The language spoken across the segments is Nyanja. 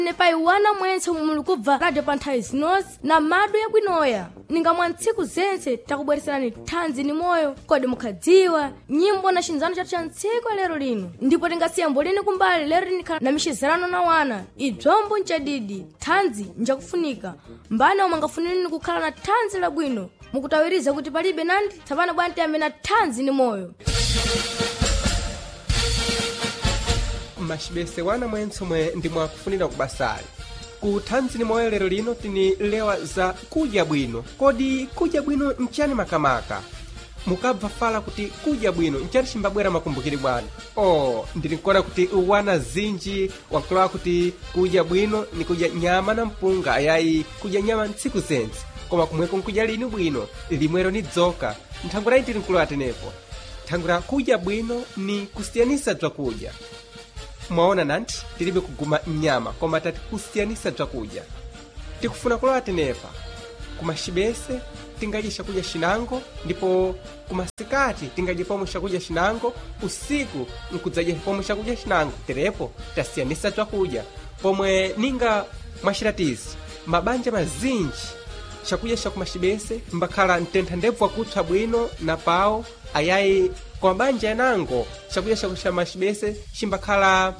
nepai wana mwense muli kubva radio pa nthawi zinozi na madu yabwinoya ninga mwa ntsiku zense takubwereserani thanzi ni moyo kodi mukhadziwa nyimbo na xinzano chatu cha ntsiku lero lino ndipo tingasiya mbolini kumbali lero linikhala na mixizirano na wana ibzombo ncadidi thanzi njakufunika mbana omwe angafunireni kukhala na thanzi labwino mukutawiriza kuti palibe nandi tsapana bwana tiyambe na thanzi ni moyo. Mashibese wana mwense mwe ndimwakufunira kubasali ku thanzi ni moyo lero lino tini lewa za kudya bwino. Kodi kudya bwino nchani makamaka mukabva fala kuti kudya bwino nchani chimbabwera makumbukiri bwana? Ndilikona kuti wana zinji wankulawa kuti kudya bwino ni kudya nyama na mpunga ayayi kudya nyama ntsiku zense koma kumweko nkudya lini bwino limwero ni dzoka nthangura iti nkuluwa tenepo. Thangura kudya bwino ni kusiyanisa bzakudya. Mwaona nanti tilibe kuguma nyama koma tati kusiyanisa bzakudya. Tikufuna kulowa tenepa kumashibese tingadye shakudya shinango ndipo kumasikati tingadye pomwe shakudya shinango usiku nkudzadye pomwe shakudya shinango terepo tasiyanisa bzakudya pomwe ninga mwashiratizi mabanja mazinji shakudya shakumashibese mbakhala mtentha ndebvu wakutsa bwino na pawo ayayi kwa mabanja yanango shakudya shakumashibese shimbakhala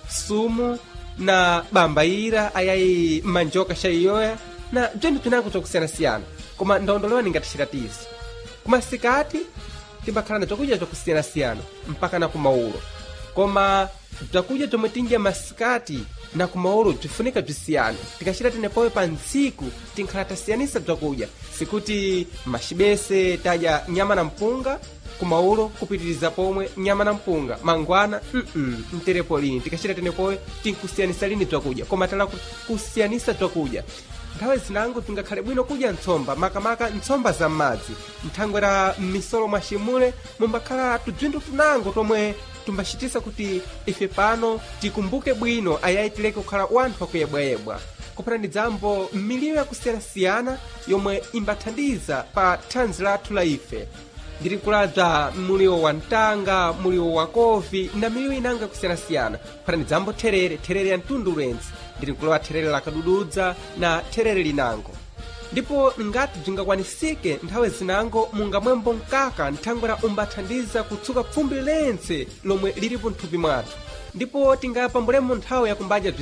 sumu na bambaira ayayi manjoka shaiyoya na bzinthu bzinango bzakusiyana-siyana koma ndaondolewa ningatishiratizi. Kumasikati timbakhala na bzakudya bzakusiyana-siyana mpaka na kumaulo koma bzakudya bzomwe tindya masikati na kumaulo bzifunika bzisiyane. Tikachita tenepowe pa ntsiku tinkhala tasiyanisa bzakudya sikuti mashibese tadya nyama na mpunga kumaulo kupitiriza pomwe nyama na mpunga mangwana mterepo lini. Tikachita tenepowe tinkusiyanisa lini bzakudya koma tala kusiyanisa bzakudya. Nthawe zinango tingakhale bwino kudya ntsomba makamaka ntsomba za m'madzi nthangwera m'misolo mwashimule mumbakhala tubzinthu tunango tomwe tumbachitisa kuti ife pano tikumbuke bwino ayayi tileke kukhala wanthu akuyebwayebwa. Kupata ndi dzambo miliyo yakusiyana-siyana yomwe imbathandiza pa thanzi lathu la ife. Ndirikulabza mulio wa ntanga, mulio wa kofi na miliyo inanga yakusiyana-siyana. Kupata ndi dzambo therere ya mtundu ulenzi ndirikulwa therere la kadududza na therere linango. Ndipo ngati bzingakwanisike nthawe zinango mungamwembo mkaka nthangwera umbathandiza kutsuka pfumbi lense lomwe lilipo mthupi mwathu. Ndipo tingapambulemo nthawe yakumbadya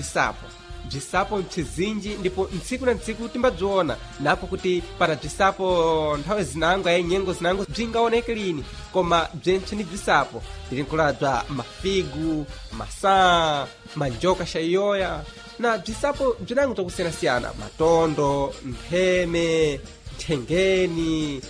bzisapo mchizinji ndipo ntsiku na ntsiku timbabziona napo kuti para bzisapo nthawe zinango ayayi nyengo zinango bzingaoneke lini koma bzentse ni bzisapo ndirinkulabza mafigu masaa manjoka shaiyoya na bzisapo bzinango bzakusiyana-siyana matondo mpheme nthengeni.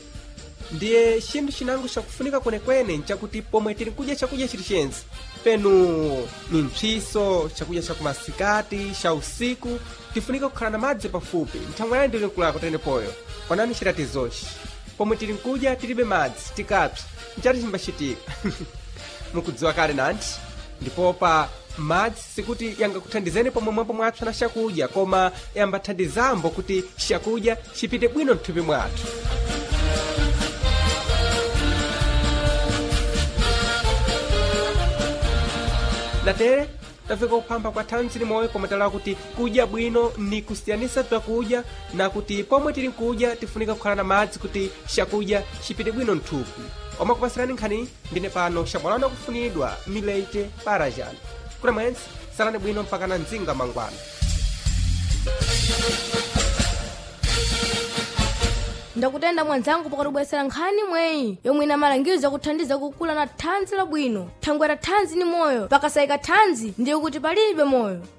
Ndiye xinthu chinango chakufunika kwenekwene nchakuti pomwe tiri kudya chakudya chilichentse penu ni mpsiso chakudya chakumasikati cha usiku tifunika kukhala na madzi pafupi. Nthangwera ndiri nkulako tenepoyo kwanani chiratizochi pomwe tiri nkudya tilibe madzi tikapsa nchati chimbachitika mukudziwa kale nanti. Ndipo pa madzi sikuti yangakuthandizeni pomwe mwapo mwapsa na chakudya koma yambathandizambo kuti chakudya chipite bwino mthupi mwathu. Datere tafika kuphamba kwa thanzi limoyo pomwe talawa kuti kudya bwino ni kusiyanisa bzakudya na kuti pomwe tili nkudya tifunika kukhala na madzi kuti chakudya chipite bwino mthupi. Omwe kupasirani nkhani ndine pano xabwalano kufunidwa Mileite Parajani. Kuna mwenzi salani bwino mpaka na nzinga mangwana. Ndakutenda mwanzangu pakatubwesera nkhani mweyi yomwe ina malangizo yakuthandiza kukula na thanzi labwino. Thangwera thanzi ni moyo pakasayika thanzi ndiye kuti palibe moyo.